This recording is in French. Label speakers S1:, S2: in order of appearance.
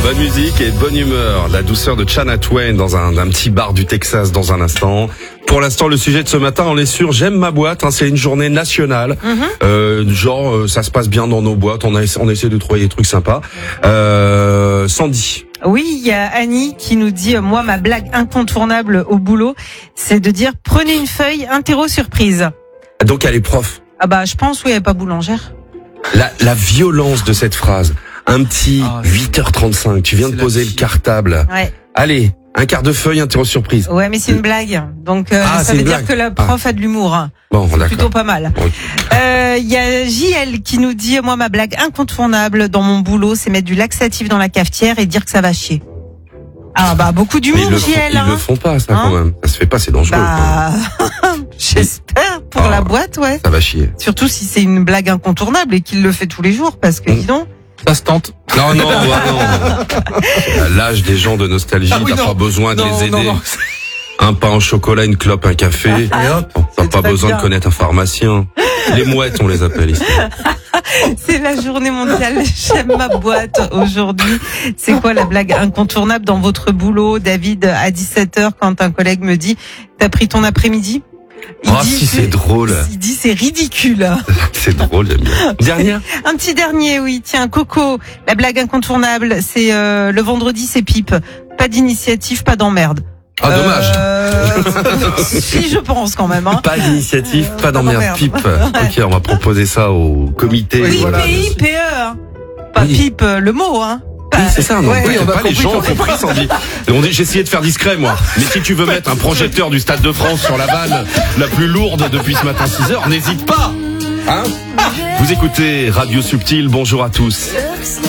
S1: Bonne musique et bonne humeur. La douceur de Shania Twain dans un petit bar du Texas dans un instant. Pour l'instant, le sujet de ce matin, on est sur J'aime ma boîte. C'est une journée nationale. Ça se passe bien dans nos boîtes. On essaie de trouver des trucs sympas. Sandy.
S2: Oui, il y a Annie qui nous dit, moi, ma blague incontournable au boulot, c'est de dire, prenez une feuille, interro surprise.
S1: Donc, elle est prof.
S2: Ah bah, je pense, oui, elle est pas boulangère.
S1: La violence de cette phrase. Un petit 8h35, tu viens de poser le cartable.
S2: Ouais.
S1: Allez, un quart de feuille, interro surprise.
S2: Ouais, mais c'est une blague. Donc, ça veut dire que la prof a de l'humour.
S1: Bon, d'accord.
S2: Plutôt pas mal. Il y a JL qui nous dit, moi, ma blague incontournable dans mon boulot, c'est mettre du laxatif dans la cafetière et dire que ça va chier. Ah bah, beaucoup d'humour, JL.
S1: Ils le font pas, ça, quand même. Ça se fait pas, c'est dangereux.
S2: Bah, j'espère pour la boîte, ouais.
S1: Ça va chier.
S2: Surtout si c'est une blague incontournable et qu'il le fait tous les jours, parce que dis donc.
S3: Ça se tente.
S1: Non. À l'âge des gens de nostalgie, t'as pas besoin de les aider.
S3: Non.
S1: Un pain au chocolat, une clope, un café. Et hop, t'as pas besoin de connaître un pharmacien. Les mouettes, on les appelle ici.
S2: C'est la journée mondiale J'aime ma boîte aujourd'hui. C'est quoi la blague incontournable dans votre boulot, David, à 17h, quand un collègue me dit, t'as pris ton après-midi?
S1: C'est drôle.
S2: Il dit c'est ridicule.
S1: C'est drôle, j'aime bien. Dernière? Un
S2: petit dernier, oui. Tiens, Coco, la blague incontournable, c'est le vendredi, c'est pipe. Pas d'initiative, pas d'emmerde.
S1: Ah, dommage.
S2: Si, je pense quand même.
S1: Pas d'initiative, pas d'emmerde. Pipe. Ok, on va proposer ça au comité.
S2: Oui,
S1: voilà.
S2: PIPE. Pas pipe, le mot, hein.
S1: Oui, c'est ça, non.
S2: Ouais,
S1: on a pas les gens ont compris, Sandy. J'ai essayé de faire discret, moi. Mais si tu veux mettre un projecteur du Stade de France sur la vanne la plus lourde depuis ce matin 6h, n'hésite pas. Vous écoutez Radio Subtil, bonjour à tous.